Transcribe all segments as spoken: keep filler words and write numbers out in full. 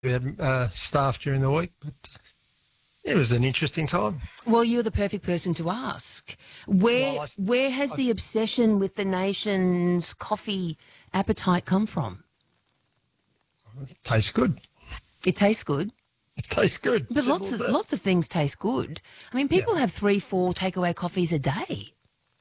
we had uh, staff during the week, but it was an interesting time. Well, you're the perfect person to ask. Where Well, I, where has I, the obsession with the nation's coffee appetite come from? it tastes good. It tastes good, It tastes good. but Simple lots as of that. lots of things taste good. I mean, people Yeah. have three, four takeaway coffees a day.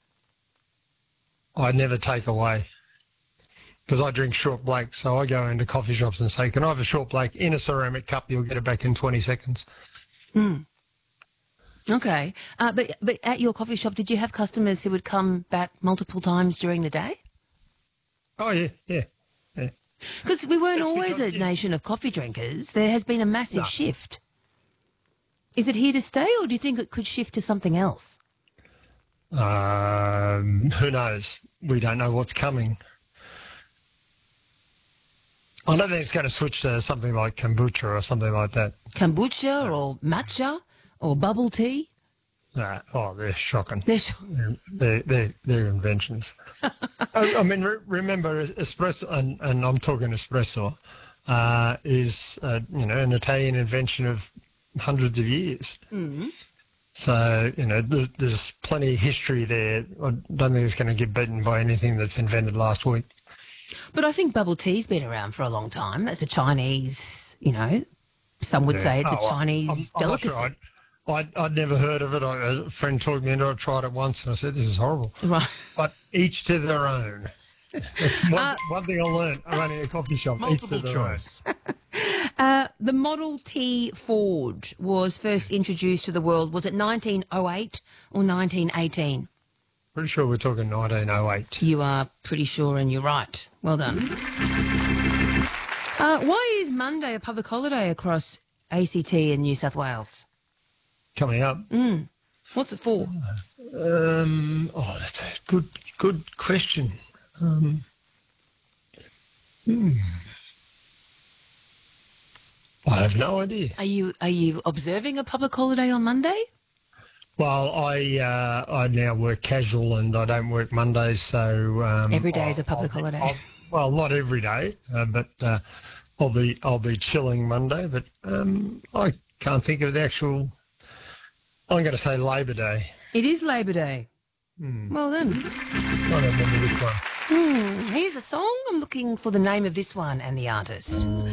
I never take away because I drink short black. So I go into coffee shops and say, "Can I have a short black in a ceramic cup? You'll get it back in twenty seconds." Mm. Okay, uh, but but at your coffee shop, did you have customers who would come back multiple times during the day? Oh yeah, yeah, yeah. Because we weren't It's always a because you- nation of coffee drinkers. There has been a massive No. shift. Is it here to stay, or do you think it could shift to something else? Um, who knows? We don't know what's coming. I don't think it's going to switch to something like kombucha or something like that. Kombucha or matcha or bubble tea? Nah, oh, they're shocking. There's, They're, they're, they're, they're inventions. I, I mean, re- remember, espresso, and, and I'm talking espresso, uh, is, uh, you know, an Italian invention of hundreds of years. mm. So, you know, there's, there's plenty of history there. I don't think it's going to get beaten by anything that's invented last week. But I think bubble tea's been around for a long time. That's a Chinese, you know, some would Yeah. say it's Oh, a well, Chinese I'm, I'm not delicacy. sure. I'd, I'd, I'd never heard of it. I, a friend talked me into it. I tried it once and I said, this is horrible. Right. But each to their own. one, Uh, one thing I learned running a coffee shop, each to Multiple their choice. Uh, the Model T Ford was first introduced to the world. Was it nineteen oh eight or nineteen eighteen? own. Pretty sure we're talking nineteen oh eight. You are pretty sure, and you're right. Well done. Uh, why is Monday a public holiday across A C T and New South Wales? Coming up. Mm. What's it for? Um, oh, that's a good, good question. Um, hmm. I have no idea. Are you are you observing a public holiday on Monday? Well, I uh, I now work casual and I don't work Mondays, so um, Every day is a I'll- public I'll be- holiday. I'll- well, not every day, uh, but uh, I'll be I'll be chilling Monday. But um, I can't think of the actual. I'm going to say Labor Day. It is Labor Day. Well then, I don't remember which one. hmm, here's a song. I'm looking for the name of this one and the artist.